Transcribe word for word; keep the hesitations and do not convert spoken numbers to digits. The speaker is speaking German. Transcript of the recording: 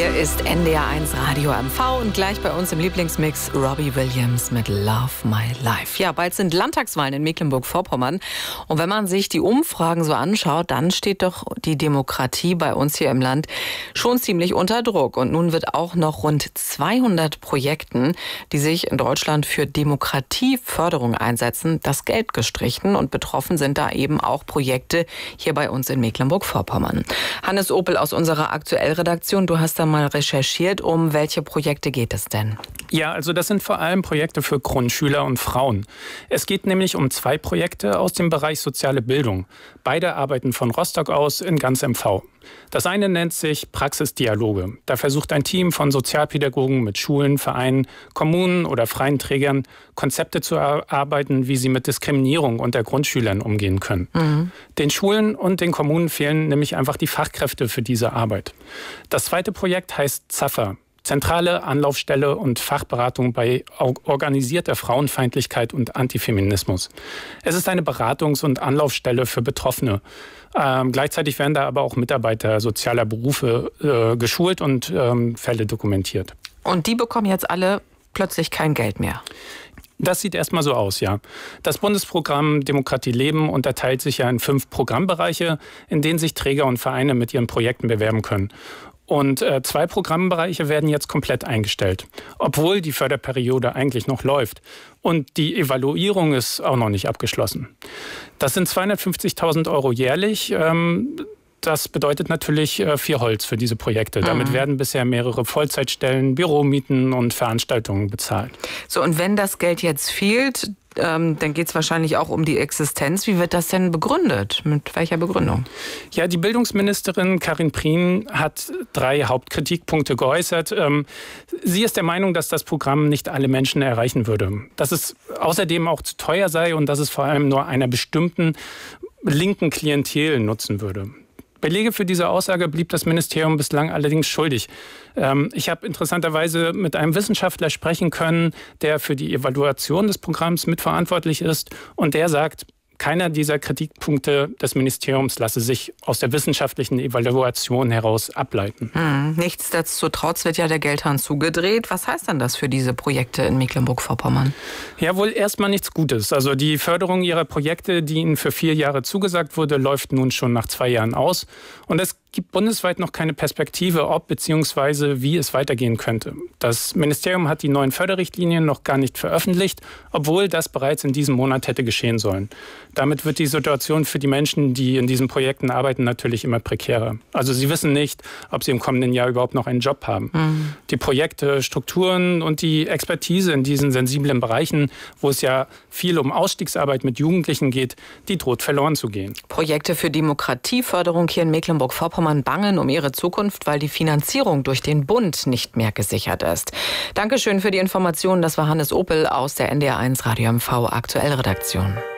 Hier ist N D R eins Radio M V und gleich bei uns im Lieblingsmix Robbie Williams mit Love My Life. Ja, bald sind Landtagswahlen in Mecklenburg-Vorpommern. Und wenn man sich die Umfragen so anschaut, dann steht doch die Demokratie bei uns hier im Land schon ziemlich unter Druck. Und nun wird auch noch rund zweihundert Projekten, die sich in Deutschland für Demokratieförderung einsetzen, das Geld gestrichen. Und betroffen sind da eben auch Projekte hier bei uns in Mecklenburg-Vorpommern. Hannes Opel aus unserer Aktuellredaktion, du hast da mal recherchiert. Um welche Projekte geht es denn? Ja, also das sind vor allem Projekte für Grundschüler und Frauen. Es geht nämlich um zwei Projekte aus dem Bereich soziale Bildung. Beide arbeiten von Rostock aus in ganz M V. Das eine nennt sich Praxisdialoge. Da versucht ein Team von Sozialpädagogen mit Schulen, Vereinen, Kommunen oder freien Trägern Konzepte zu erarbeiten, wie sie mit Diskriminierung unter Grundschülern umgehen können. Mhm. Den Schulen und den Kommunen fehlen nämlich einfach die Fachkräfte für diese Arbeit. Das zweite Projekt heißt ZAFA. Zentrale Anlaufstelle und Fachberatung bei organisierter Frauenfeindlichkeit und Antifeminismus. Es ist eine Beratungs- und Anlaufstelle für Betroffene. Ähm, gleichzeitig werden da aber auch Mitarbeiter sozialer Berufe äh, geschult und ähm, Fälle dokumentiert. Und die bekommen jetzt alle plötzlich kein Geld mehr? Das sieht erstmal so aus, ja. Das Bundesprogramm Demokratie leben unterteilt sich ja in fünf Programmbereiche, in denen sich Träger und Vereine mit ihren Projekten bewerben können. Und äh, zwei Programmbereiche werden jetzt komplett eingestellt, obwohl die Förderperiode eigentlich noch läuft. Und die Evaluierung ist auch noch nicht abgeschlossen. Das sind zweihundertfünfzigtausend Euro jährlich. Ähm, das bedeutet natürlich äh, viel Holz für diese Projekte. Mhm. Damit werden bisher mehrere Vollzeitstellen, Büromieten und Veranstaltungen bezahlt. So, und wenn das Geld jetzt fehlt, Ähm, dann geht es wahrscheinlich auch um die Existenz. Wie wird das denn begründet? Mit welcher Begründung? Ja, die Bildungsministerin Karin Prien hat drei Hauptkritikpunkte geäußert. Ähm, sie ist der Meinung, dass das Programm nicht alle Menschen erreichen würde. Dass es außerdem auch zu teuer sei und dass es vor allem nur einer bestimmten linken Klientel nutzen würde. Belege für diese Aussage blieb das Ministerium bislang allerdings schuldig. Ähm, ich habe interessanterweise mit einem Wissenschaftler sprechen können, der für die Evaluation des Programms mitverantwortlich ist. Und der sagt, keiner dieser Kritikpunkte des Ministeriums lasse sich aus der wissenschaftlichen Evaluation heraus ableiten. Hm. Nichtsdestotrotz wird ja der Geldhahn zugedreht. Was heißt denn das für diese Projekte in Mecklenburg-Vorpommern? Ja, wohl erstmal nichts Gutes. Also die Förderung ihrer Projekte, die ihnen für vier Jahre zugesagt wurde, läuft nun schon nach zwei Jahren aus. Und es gibt bundesweit noch keine Perspektive, ob bzw. wie es weitergehen könnte. Das Ministerium hat die neuen Förderrichtlinien noch gar nicht veröffentlicht, obwohl das bereits in diesem Monat hätte geschehen sollen. Damit wird die Situation für die Menschen, die in diesen Projekten arbeiten, natürlich immer prekärer. Also sie wissen nicht, ob sie im kommenden Jahr überhaupt noch einen Job haben. Mhm. Die Projekte, Strukturen und die Expertise in diesen sensiblen Bereichen, wo es ja viel um Ausstiegsarbeit mit Jugendlichen geht, die droht verloren zu gehen. Projekte für Demokratieförderung hier in Mecklenburg-Vorpommern bangen um ihre Zukunft, weil die Finanzierung durch den Bund nicht mehr gesichert ist. Dankeschön für die Informationen. Das war Hannes Opel aus der N D R eins Radio M V Aktuellredaktion.